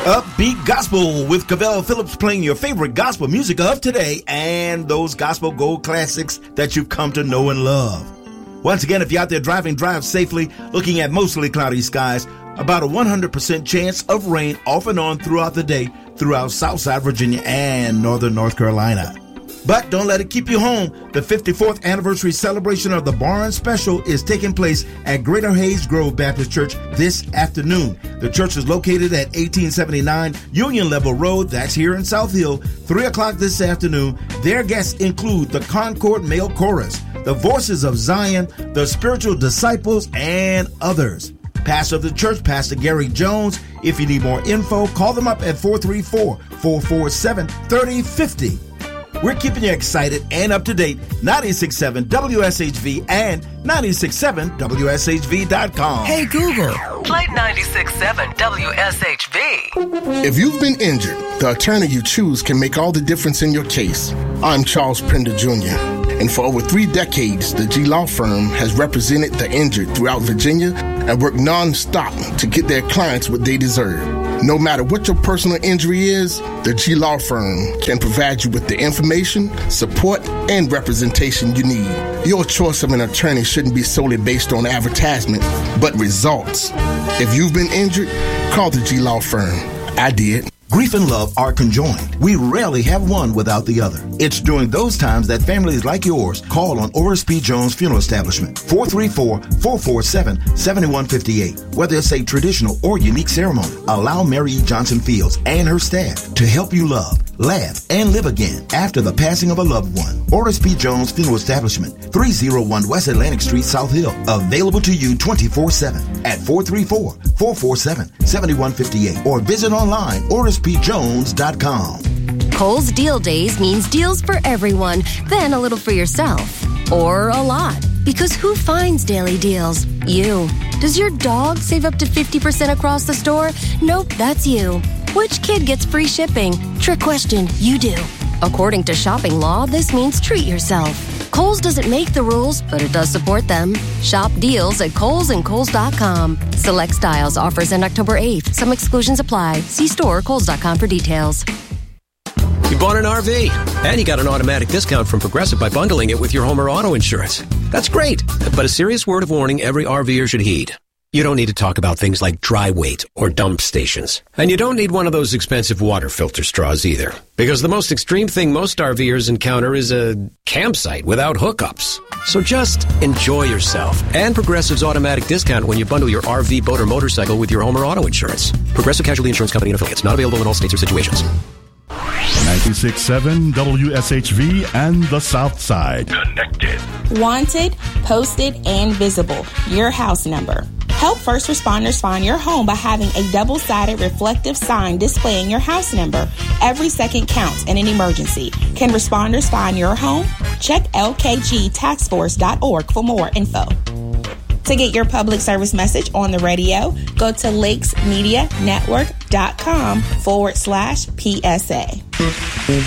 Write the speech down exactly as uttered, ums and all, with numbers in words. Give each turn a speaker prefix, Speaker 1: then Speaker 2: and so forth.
Speaker 1: Upbeat Gospel with Cavell Phillips playing your favorite gospel music of today and those gospel gold classics that you've come to know and love. Once again, if you're out there driving, drive safely, looking at mostly cloudy skies, about a one hundred percent chance of rain off and on throughout the day throughout Southside Virginia and northern North Carolina. But don't let it keep you home. The fifty-fourth anniversary celebration of the Barn Special is taking place at Greater Hayes Grove Baptist Church this afternoon. The church is located at eighteen seventy-nine Union Level Road. That's here in South Hill. three o'clock this afternoon. Their guests include the Concord Male Chorus, the Voices of Zion, the Spiritual Disciples, and others. Pastor of the church, Pastor Gary Jones. If you need more info, call them up at four three four, four four seven, three oh five oh. We're keeping you excited and up to date. ninety-six point seven W S H V and ninety-six point seven W S H V dot com.
Speaker 2: Hey, Google.
Speaker 3: Play ninety-six point seven W S H V.
Speaker 4: If you've been injured, the attorney you choose can make all the difference in your case. I'm Charles Prender Junior And for over three decades, the G Law Firm has represented the injured throughout Virginia and worked nonstop to get their clients what they deserve. No matter what your personal injury is, the G Law Firm can provide you with the information, support, and representation you need. Your choice of an attorney shouldn't be solely based on advertisement, but results. If you've been injured, call the G Law Firm. I did.
Speaker 1: Grief and love are conjoined. We rarely have one without the other. It's during those times that families like yours call on Oris P. Jones Funeral Establishment, four three four, four four seven, seven one five eight. Whether it's a traditional or unique ceremony, allow Mary E. Johnson Fields and her staff to help you love, laugh, and live again after the passing of a loved one. Oris P. Jones Funeral Establishment, three oh one West Atlantic Street, South Hill. Available to you twenty-four seven at four three four, four four seven, seven one five eight or visit online oris p jones dot com.
Speaker 5: Kohl's Deal Days means deals for everyone, then a little for yourself. Or a lot. Because who finds daily deals? You. Does your dog save up to fifty percent across the store? Nope, that's you. Which kid gets free shipping? Trick question, you do. According to shopping law, this means treat yourself. Kohl's doesn't make the rules, but it does support them. Shop deals at Kohl's and Kohl's dot com. Select styles offers end October eighth. Some exclusions apply. See store Kohl's dot com for details.
Speaker 6: You bought an R V, and you got an automatic discount from Progressive by bundling it with your home or auto insurance. That's great, but a serious word of warning every RVer should heed. You don't need to talk about things like dry weight or dump stations. And you don't need one of those expensive water filter straws either. Because the most extreme thing most RVers encounter is a campsite without hookups. So just enjoy yourself and Progressive's automatic discount when you bundle your R V, boat, or motorcycle with your home or auto insurance. Progressive Casualty Insurance Company and affiliates. Not available in all states or situations.
Speaker 7: ninety-six point seven W S H V and the South Side.
Speaker 8: Connected.
Speaker 9: Wanted, posted, and visible. Your house number. Help first responders find your home by having a double-sided reflective sign displaying your house number. Every second counts in an emergency. Can responders find your home? Check L K G task force dot org for more info. To get your public service message on the radio, go to lakes media network dot com forward slash P S A.